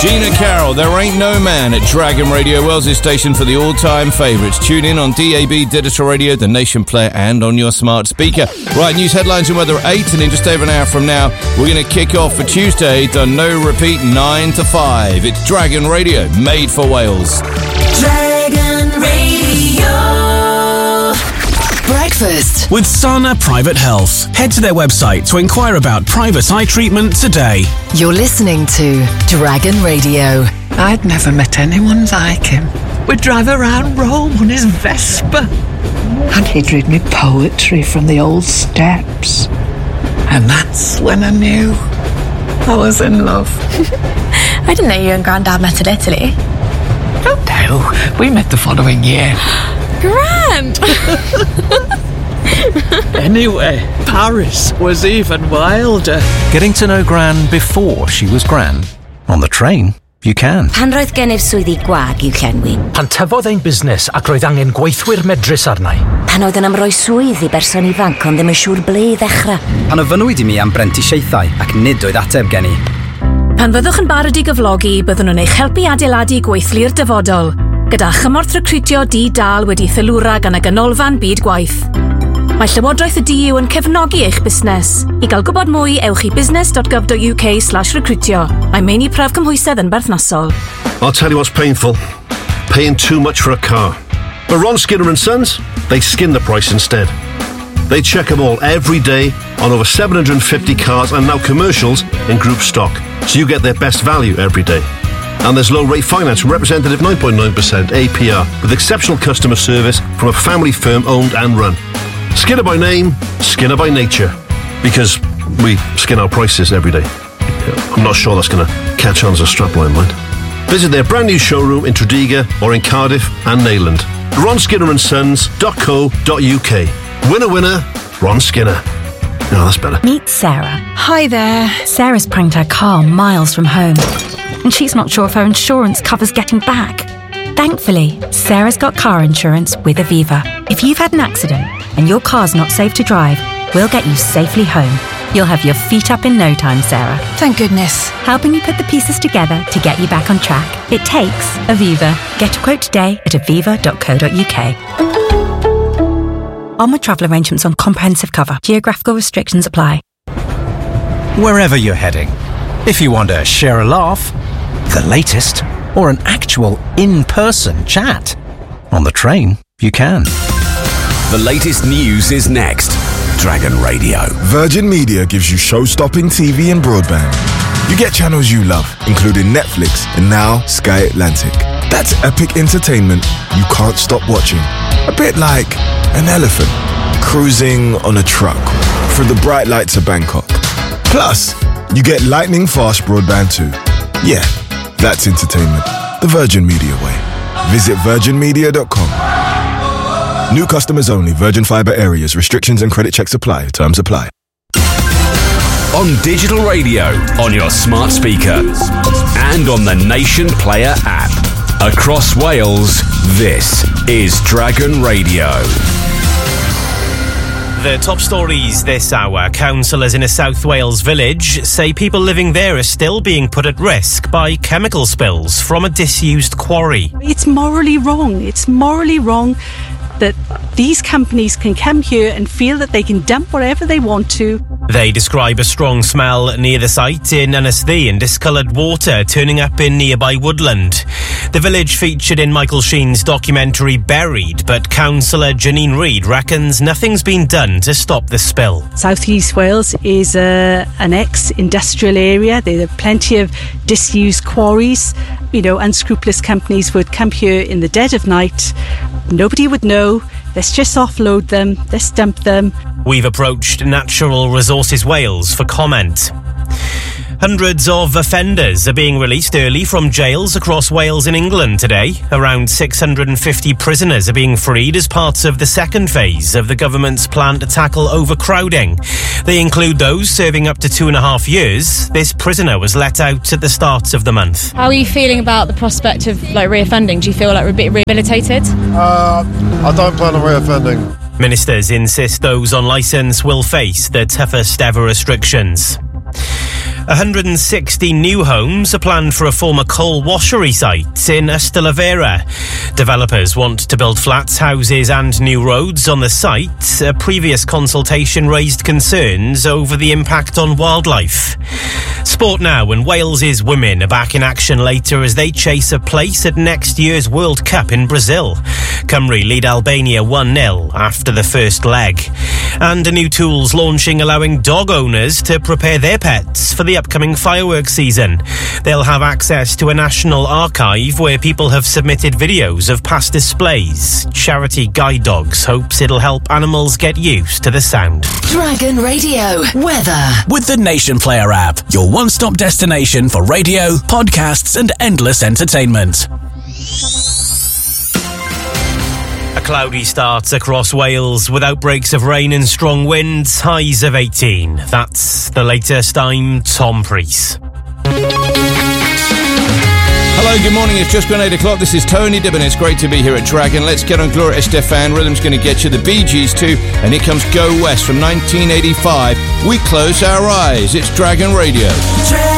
Gina Carroll, There Ain't No Man at Dragon Radio, Wales' station for the all-time favourites. Tune in on DAB, Digital Radio, the Nation Player and on your smart speaker. Right, news headlines and weather at 8, and in just over an hour from now, we're going to kick off for Tuesday, done no repeat 9 to 5. It's Dragon Radio, made for Wales. Dragon Radio. Breakfast with Sana Private Health. Head to their website to inquire about private eye treatment today. You're listening to Dragon Radio. I'd never met anyone like him. We'd drive around Rome on his Vespa, and he'd read me poetry from the old steps. And that's when I knew I was in love. I didn't know you and Grandad met in Italy. Oh no, we met the following year. Grand! Anyway, Paris was even wilder. Getting to know Gran before she was Gran. On the train, you can. Pan roedd gennyf swyddi gwag i'w llenwi. Pan tyfodd ein busnes ac roedd angen gweithwyr medrus arnau. Pan oedd yn amroi swydd I berson ifanc ond ddim yn siŵr ble I ddechrau. Pan ofynnwyd I mi am brentisiaethau ac nid oedd ateb gen I. Pan fyddwch yn barod I gyflogi, byddwn nhw'n eich helpu adeiladu gweithlu'r dyfodol, gyda chymorth recrwtio di-dal wedi thylwra gan y ganolfan byd gwaith. Mae Llywodraeth y DU yn cefnogi eich busnes. I gael gwybod mwy, ewch I business.gov.uk/recrwtio. Mae meini prawf cymhwysedd yn berthnasol. I'll tell you what's painful. Paying too much for a car. But Ron Skinner and Sons, they skin the price instead. They check them all every day on over 750 cars and now commercials in group stock. So you get their best value every day. And there's low-rate finance from representative 9.9% APR with exceptional customer service from a family firm owned and run. Skinner by name, Skinner by nature. Because we skin our prices every day. I'm not sure that's going to catch on as a strapline, mind. Visit their brand new showroom in Tredegar or in Cardiff and Neyland. RonSkinnerandSons.co.uk. Winner, winner, Ron Skinner. No, that's better. Meet Sarah. Hi there. Sarah's pranked her car miles from home, and she's not sure if her insurance covers getting back. Thankfully, Sarah's got car insurance with Aviva. If you've had an accident and your car's not safe to drive, we'll get you safely home. You'll have your feet up in no time, Sarah. Thank goodness. Helping you put the pieces together to get you back on track. It takes Aviva. Get a quote today at aviva.co.uk. Onward travel arrangements on comprehensive cover. Geographical restrictions apply. Wherever you're heading, if you want to share a laugh, the latest, or an actual in-person chat, on the train, you can. The latest news is next. Dragon Radio. Virgin Media gives you show-stopping TV and broadband. You get channels you love, including Netflix and now Sky Atlantic. That's epic entertainment you can't stop watching. A bit like an elephant cruising on a truck through the bright lights of Bangkok. Plus, you get lightning-fast broadband too. Yeah, that's entertainment. The Virgin Media way. Visit virginmedia.com. New customers only. Virgin Fibre areas. Restrictions and credit checks apply. Terms apply. On digital radio, on your smart speaker, and on the Nation Player app. Across Wales, this is Dragon Radio. The top stories this hour. Councillors in a South Wales village say people living there are still being put at risk by chemical spills from a disused quarry. It's morally wrong. It's morally wrong that these companies can come here and feel that they can dump whatever they want to. They describe a strong smell near the site in Ynysddu and discoloured water turning up in nearby woodland. The village featured in Michael Sheen's documentary Buried, but Councillor Janine Reid reckons nothing's been done to stop the spill. South East Wales is an ex-industrial area. There are plenty of disused quarries. You know, unscrupulous companies would come here in the dead of night. Nobody would know. Let's just offload them. Let's dump them. We've approached Natural Resources Wales for comment. Hundreds of offenders are being released early from jails across Wales and England today. Around 650 prisoners are being freed as part of the second phase of the government's plan to tackle overcrowding. They include those serving up to 2.5 years. This prisoner was let out at the start of the month. How are you feeling about the prospect of reoffending? Do you feel like we're a bit rehabilitated? I don't plan on reoffending. Ministers insist those on licence will face the toughest ever restrictions. 160 new homes are planned for a former coal washery site in Ystalyfera. Developers want to build flats, houses and new roads on the site. A previous consultation raised concerns over the impact on wildlife. Sport now, and Wales's women are back in action later as they chase a place at next year's World Cup in Brazil. Cymru lead Albania 1-0 after the first leg. And a new tool's launching, allowing dog owners to prepare their pets for the upcoming fireworks season. They'll have access to a national archive where people have submitted videos of past displays. Charity Guide Dogs hopes it'll help animals get used to the sound. Dragon Radio weather. With the Nation Player app, your one-stop destination for radio, podcasts and endless entertainment. A cloudy start across Wales with outbreaks of rain and strong winds, highs of 18. That's the latest. I'm Tom Preece. Hello, good morning. It's just gone 8 o'clock. This is Tony Dibben. It's great to be here at Dragon. Let's get on Gloria Estefan. Rhythm's going to get you the Bee Gees too. And here comes Go West from 1985. We close our eyes. It's Dragon Radio.